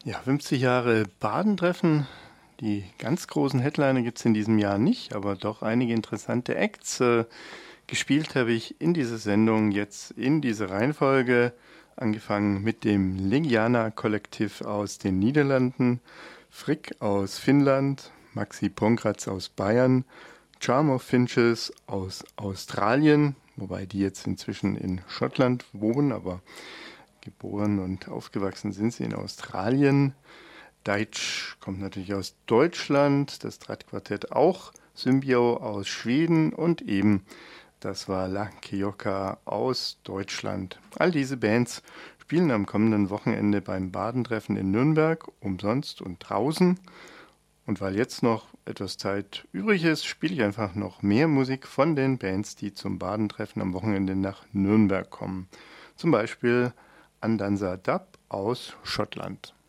Ja, 50 Jahre Badentreffen. Die ganz großen Headliner gibt es in diesem Jahr nicht, aber doch einige interessante Acts. Gespielt habe ich in dieser Sendung jetzt in dieser Reihenfolge, angefangen mit dem Legiana Kollektiv aus den Niederlanden, Frick aus Finnland, Maxi Pongratz aus Bayern, Charm of Finches aus Australien, wobei die jetzt inzwischen in Schottland wohnen, aber geboren und aufgewachsen sind sie in Australien. Deitsch kommt natürlich aus Deutschland, das Drahtquartett auch, Symbio aus Schweden und eben, das war La Kioka aus Deutschland. All diese Bands spielen am kommenden Wochenende beim Badentreffen in Nürnberg, umsonst und draußen. Und weil jetzt noch etwas Zeit übrig ist, spiele ich einfach noch mehr Musik von den Bands, die zum Badentreffen am Wochenende nach Nürnberg kommen. Zum Beispiel Andanza Dub aus Schottland.